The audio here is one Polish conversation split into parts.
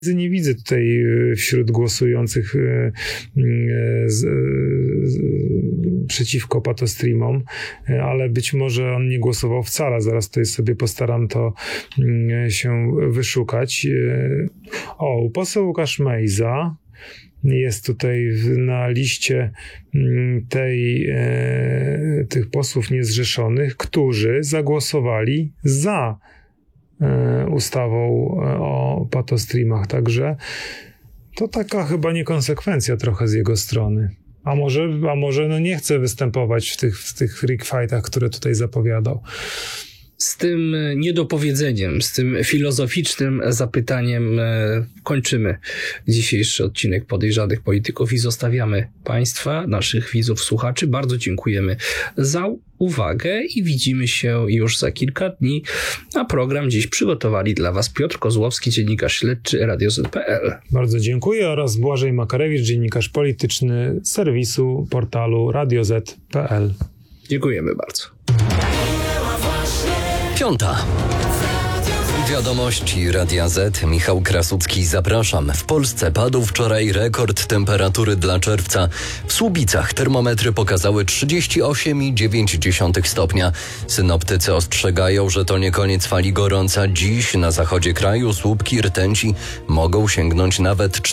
Nie widzę tutaj wśród głosujących przeciwko patostreamom, ale być może on nie głosował wcale. Zaraz tutaj sobie postaram to się wyszukać. Poseł Łukasz Mejza jest tutaj na liście tych posłów niezrzeszonych, którzy zagłosowali za ustawą o patostreamach. Także to taka chyba niekonsekwencja trochę z jego strony. A może nie chce występować w tych freak fightach, które tutaj zapowiadał. Z tym niedopowiedzeniem, z tym filozoficznym zapytaniem kończymy dzisiejszy odcinek Podejrzanych Polityków i zostawiamy Państwa, naszych widzów, słuchaczy. Bardzo dziękujemy za uwagę i widzimy się już za kilka dni. A program dziś przygotowali dla Was Piotr Kozłowski, dziennikarz śledczy Radio Z.pl. Bardzo dziękuję, oraz Błażej Makarewicz, dziennikarz polityczny serwisu portalu Radio Z.pl. Dziękujemy bardzo. 5. Wiadomości Radia Z. Michał Krasucki, zapraszam. W Polsce padł wczoraj rekord temperatury dla czerwca. W Słubicach termometry pokazały 38,9 stopnia. Synoptycy ostrzegają, że to nie koniec fali gorąca. Dziś na zachodzie kraju słupki rtęci mogą sięgnąć nawet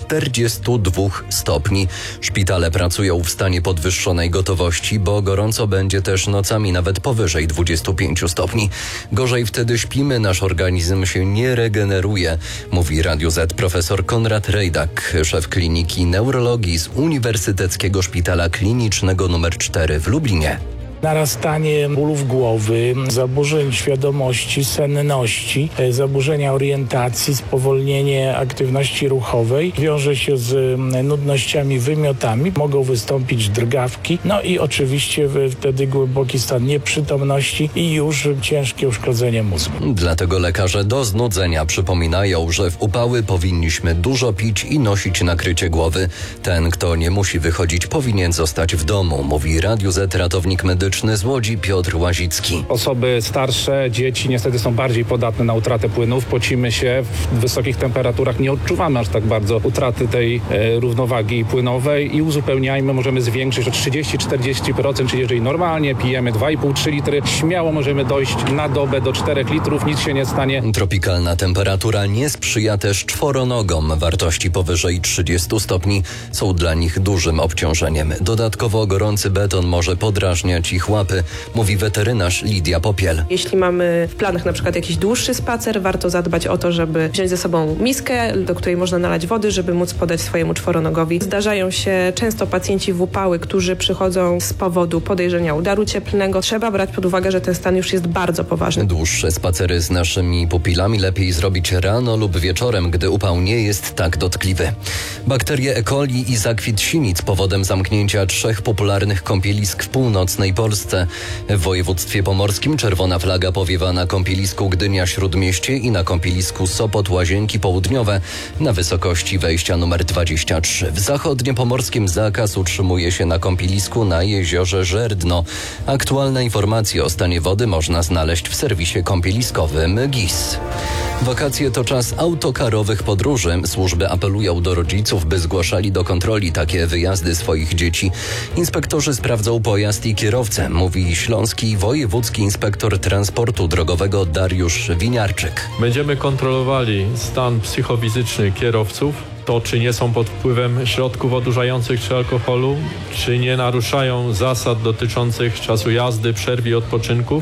42 stopni. Szpitale pracują w stanie podwyższonej gotowości, bo gorąco będzie też nocami nawet powyżej 25 stopni. Gorzej wtedy śpimy, nasz organizm się nie regeneruje, mówi Radiu Z profesor Konrad Rejdak, szef Kliniki Neurologii z Uniwersyteckiego Szpitala Klinicznego nr 4 w Lublinie. Narastanie bólów głowy, zaburzeń świadomości, senności, zaburzenia orientacji, spowolnienie aktywności ruchowej wiąże się z nudnościami, wymiotami. Mogą wystąpić drgawki, no i oczywiście wtedy głęboki stan nieprzytomności i już ciężkie uszkodzenie mózgu. Dlatego lekarze do znudzenia przypominają, że w upały powinniśmy dużo pić i nosić nakrycie głowy. Ten, kto nie musi wychodzić, powinien zostać w domu, mówi Radiu Z ratownik medyczny z Łodzi Piotr Łazicki. Osoby starsze, dzieci niestety są bardziej podatne na utratę płynów. Pocimy się w wysokich temperaturach, nie odczuwamy aż tak bardzo utraty tej równowagi płynowej i uzupełniajmy, możemy zwiększyć o 30-40%, czyli jeżeli normalnie pijemy 2,5-3 litry, śmiało możemy dojść na dobę do 4 litrów, nic się nie stanie. Tropikalna temperatura nie sprzyja też czworonogom. Wartości powyżej 30 stopni są dla nich dużym obciążeniem. Dodatkowo gorący beton może podrażniać ich łapy, mówi weterynarz Lidia Popiel. Jeśli mamy w planach na przykład jakiś dłuższy spacer, warto zadbać o to, żeby wziąć ze sobą miskę, do której można nalać wody, żeby móc podać swojemu czworonogowi. Zdarzają się często pacjenci w upały, którzy przychodzą z powodu podejrzenia udaru cieplnego. Trzeba brać pod uwagę, że ten stan już jest bardzo poważny. Dłuższe spacery z naszymi pupilami lepiej zrobić rano lub wieczorem, gdy upał nie jest tak dotkliwy. Bakterie E. coli i zakwit sinic powodem zamknięcia 3 popularnych kąpielisk w północnej Polsce. W województwie pomorskim czerwona flaga powiewa na kąpielisku Gdynia-Śródmieście i na kąpielisku Sopot-Łazienki Południowe na wysokości wejścia numer 23. W zachodniopomorskim zakaz utrzymuje się na kąpielisku na jeziorze Żerdno. Aktualne informacje o stanie wody można znaleźć w serwisie kąpieliskowym GIS. Wakacje to czas autokarowych podróży. Służby apelują do rodziców, by zgłaszali do kontroli takie wyjazdy swoich dzieci. Inspektorzy sprawdzą pojazd i kierowcę, mówi śląski wojewódzki inspektor transportu drogowego Dariusz Winiarczyk. Będziemy kontrolowali stan psychofizyczny kierowców, to czy nie są pod wpływem środków odurzających czy alkoholu, czy nie naruszają zasad dotyczących czasu jazdy, przerw i odpoczynków,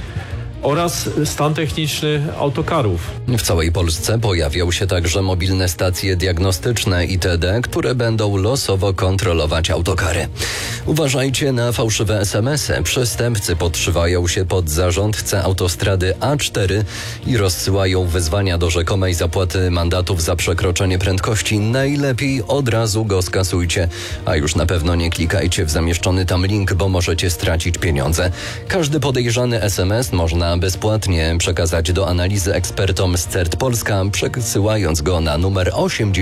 oraz stan techniczny autokarów. W całej Polsce pojawią się także mobilne stacje diagnostyczne itd., które będą losowo kontrolować autokary. Uważajcie na fałszywe SMS-y. Przestępcy podszywają się pod zarządcę autostrady A4 i rozsyłają wezwania do rzekomej zapłaty mandatów za przekroczenie prędkości. Najlepiej od razu go skasujcie, a już na pewno nie klikajcie w zamieszczony tam link, bo możecie stracić pieniądze. Każdy podejrzany SMS można można bezpłatnie przekazać do analizy ekspertom z CERT Polska, przesyłając go na numer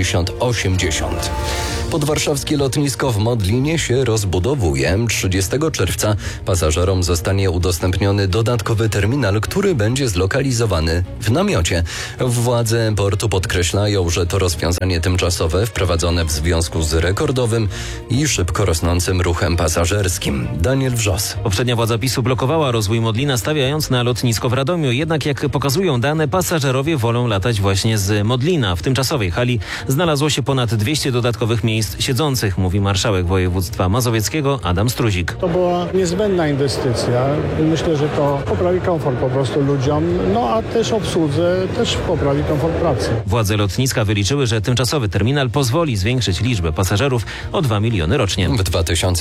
8080. Podwarszawskie lotnisko w Modlinie się rozbudowuje. 30 czerwca pasażerom zostanie udostępniony dodatkowy terminal, który będzie zlokalizowany w namiocie. Władze portu podkreślają, że to rozwiązanie tymczasowe wprowadzone w związku z rekordowym i szybko rosnącym ruchem pasażerskim. Daniel Wrzos. Poprzednia władza PiS-u blokowała rozwój Modlina, stawiając na lotnisko w Radomiu. Jednak jak pokazują dane, pasażerowie wolą latać właśnie z Modlina. W tymczasowej hali znalazło się ponad 200 dodatkowych miejsc siedzących, mówi marszałek województwa mazowieckiego Adam Struzik. To była niezbędna inwestycja. Myślę, że to poprawi komfort po prostu ludziom, a też obsłudze też poprawi komfort pracy. Władze lotniska wyliczyły, że tymczasowy terminal pozwoli zwiększyć liczbę pasażerów o 2 miliony rocznie. W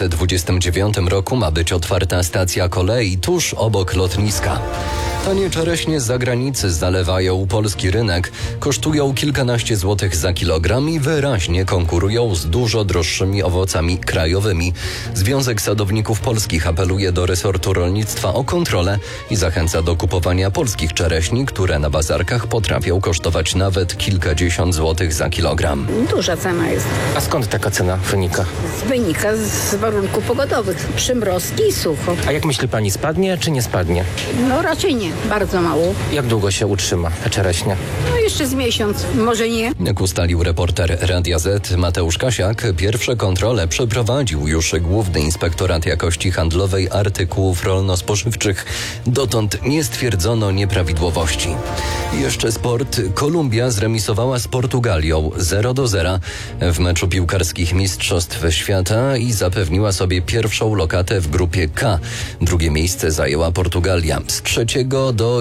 2029 roku ma być otwarta stacja kolei tuż obok lotniska. Tanie czereśnie z zagranicy zalewają polski rynek. Kosztują kilkanaście złotych za kilogram i wyraźnie konkurują z dużo droższymi owocami krajowymi. Związek Sadowników Polskich apeluje do resortu rolnictwa o kontrolę i zachęca do kupowania polskich czereśni, które na bazarkach potrafią kosztować nawet kilkadziesiąt złotych za kilogram. Duża cena jest. A skąd taka cena wynika? Wynika z warunków pogodowych. Przymrozki i sucho. A jak myśli pani, spadnie czy nie spadnie? Raczej nie. Bardzo mało. Jak długo się utrzyma ta czereśnia? Jeszcze z miesiąc. Może nie. Jak ustalił reporter Radia Z Mateusz Kasiak, pierwsze kontrole przeprowadził już Główny Inspektorat Jakości Handlowej Artykułów Rolno-Spożywczych. Dotąd nie stwierdzono nieprawidłowości. Jeszcze sport. Kolumbia zremisowała z Portugalią 0-0 w meczu piłkarskich Mistrzostw Świata i zapewniła sobie pierwszą lokatę w grupie K. Drugie miejsce zajęła Portugalia. Z 3. do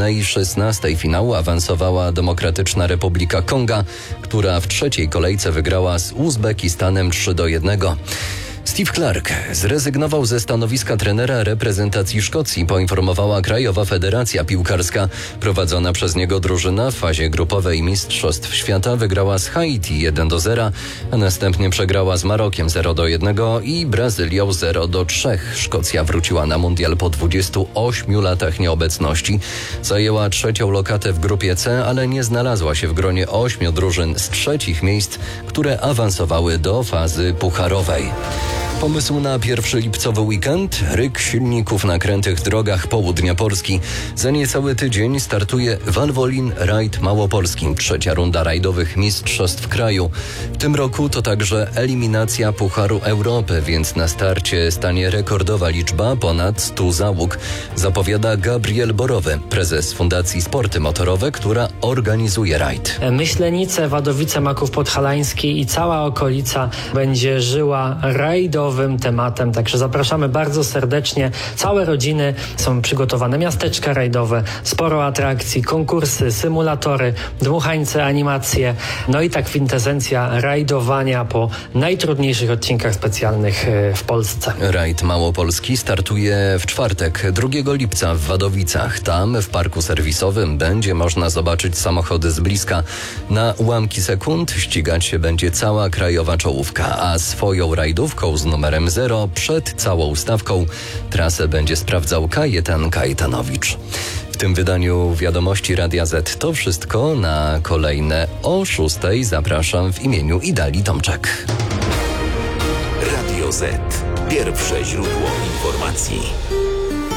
1/16 finału awansowała Demokratyczna Republika Konga, która w 3. kolejce wygrała z Uzbekistanem 3-1. Steve Clark zrezygnował ze stanowiska trenera reprezentacji Szkocji, poinformowała Krajowa Federacja Piłkarska. Prowadzona przez niego drużyna w fazie grupowej Mistrzostw Świata wygrała z Haiti 1-0, a następnie przegrała z Marokiem 0-1 i Brazylią 0-3. Szkocja wróciła na mundial po 28 latach nieobecności. Zajęła 3. lokatę w grupie C, ale nie znalazła się w gronie 8 drużyn z 3 miejsc, które awansowały do fazy pucharowej. Pomysł na 1 lipcowy weekend? Ryk silników na krętych drogach południa Polski. Za niecały tydzień startuje Valvoline Ride Małopolski, 3. runda rajdowych mistrzostw kraju. W tym roku to także eliminacja Pucharu Europy, więc na starcie stanie rekordowa liczba ponad 100 załóg. Zapowiada Gabriel Borowy, prezes Fundacji Sporty Motorowe, która organizuje rajd. Myślenice, Wadowice, Maków Podhalański i cała okolica będzie żyła rajdowym tematem, także zapraszamy bardzo serdecznie. Całe rodziny, są przygotowane miasteczka rajdowe, sporo atrakcji, konkursy, symulatory, dmuchańce, animacje, i tak kwintesencja rajdowania po najtrudniejszych odcinkach specjalnych w Polsce. Rajd Małopolski startuje w czwartek, 2 lipca w Wadowicach. Tam w parku serwisowym będzie można zobaczyć samochody z bliska. Na ułamki sekund ścigać się będzie cała krajowa czołówka, a swoją rajdówką z numerem 0 przed całą stawką trasę będzie sprawdzał Kajetan Kajetanowicz. W tym wydaniu Wiadomości Radia Z to wszystko. Na kolejne o 6:00 zapraszam w imieniu Idali Tomczak. Radio Z. Pierwsze źródło informacji.